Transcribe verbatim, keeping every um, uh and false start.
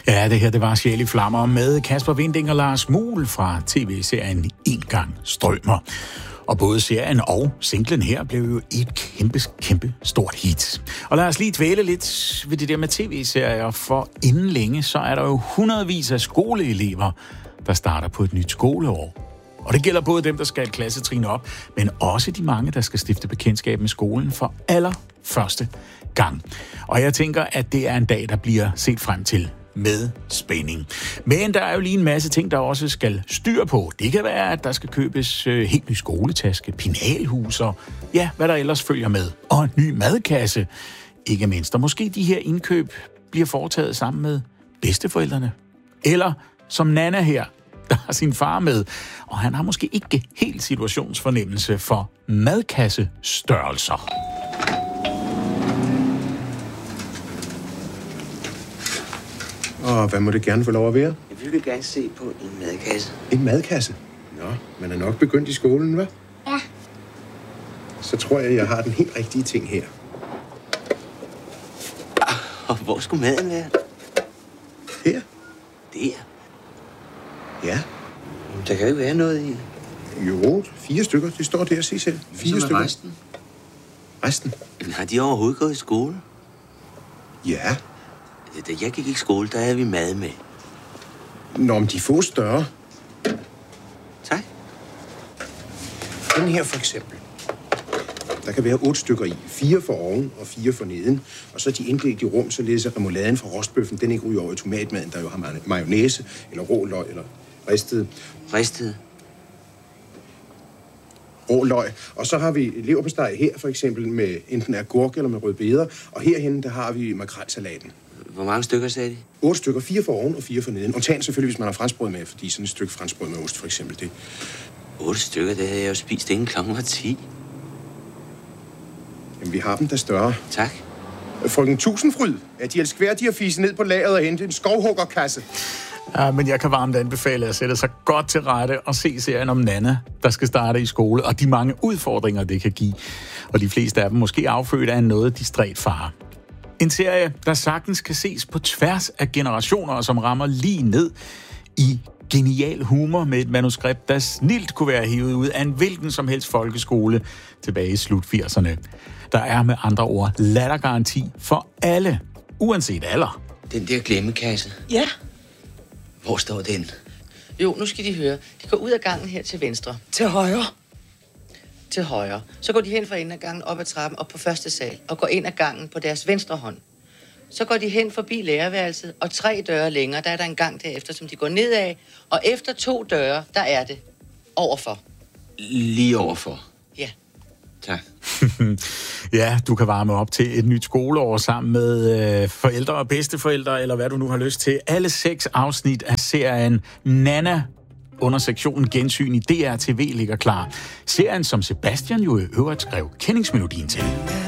Ja, det her, det var Sjæl i Flammer med Kasper Winding og Lars Muhl fra tv-serien En Gang Strømer. Og både serien og singlen her blev jo et kæmpe, kæmpe stort hit. Og lad os lige dvæle lidt ved det der med tv-serier, for inden længe, så er der jo hundredvis af skoleelever, der starter på et nyt skoleår. Og det gælder både dem, der skal et klassetrin op, men også de mange, der skal stifte bekendtskab med skolen for allerførste gang. Og jeg tænker, at det er en dag, der bliver set frem til med spænding. Men der er jo lige en masse ting, der også skal styr på. Det kan være, at der skal købes øh, helt ny skoletaske, penalhus og ja, hvad der ellers følger med. Og en ny madkasse, ikke mindst. Og måske de her indkøb bliver foretaget sammen med bedsteforældrene. Eller som Nana her, der har sin far med, og han har måske ikke helt situationsfornemmelse for madkassestørrelser. Og hvad må det gerne få lov at være? Jeg vil gerne se på en madkasse. En madkasse? Nå, man er nok begyndt i skolen, hva'? Ja. Så tror jeg, jeg har den helt rigtige ting her. Og hvor skulle maden være? Her? Der? Ja. Jamen, der kan jo ikke være noget i. Jo, fire stykker. Det står der, se selv. Fire stykker. Resten? Resten? Jamen, har de overhovedet gået i skole? Ja. Da jeg gik i skole, der havde vi mad med. Nå, men de får større. Tak. Den her for eksempel. Der kan være otte stykker i. Fire for oven og fire for neden. Og så er de inddelt i rum, således at remouladen fra rostbøffen, den ikke ryger over i tomatmaden, der jo har mayonnaise, eller rå løg, eller ristet. Ristet? Rå løg. Og så har vi leverpostej her, for eksempel, med enten agurk eller med rødbeder. Og herhenne, der har vi makrelsalaten. Hvor mange stykker sagde de? Otte stykker, fire for oven og fire for neden. Undtagen selvfølgelig, hvis man har franskbrød med, fordi sådan et stykke franskbrød med ost, for eksempel, det. Otte stykker, det havde jeg jo spist inden klokken var ti. Jamen, vi har dem der større. Tak. Frøken Tusindfryd, er de elskværdige at fise ned på lageret og hente en skovhuggerkasse? Ja, men jeg kan varmt anbefale at sætte sig godt til rette og se serien om Nana, der skal starte i skole, og de mange udfordringer, det kan give. Og de fleste af dem måske affødt af en noget distræt far. En serie, der sagtens kan ses på tværs af generationer, og som rammer lige ned i genial humor med et manuskript, der snilt kunne være hævet ud af en hvilken som helst folkeskole tilbage i slut firserne. Der er med andre ord lattergaranti for alle, uanset alder. Den der glemmekasse. Ja. Hvor står den? Jo, nu skal de høre. De går ud af gangen her til venstre. Til højre. Til højre. Så går de hen fra enden af gangen op ad trappen op på første sal og går ind ad gangen på deres venstre hånd. Så går de hen forbi lærerværelset, og tre døre længere, der er der en gang derefter, som de går nedad. Og efter to døre, der er det overfor. Lige overfor? Ja. Tak. Ja, du kan varme op til et nyt skoleår sammen med øh, forældre og bedsteforældre, eller hvad du nu har lyst til. Alle seks afsnit af serien Nana under sektionen Gensyn i D R T V ligger klar. Serien, som Sebastian jo i øvrigt skrev kendingsmelodien til.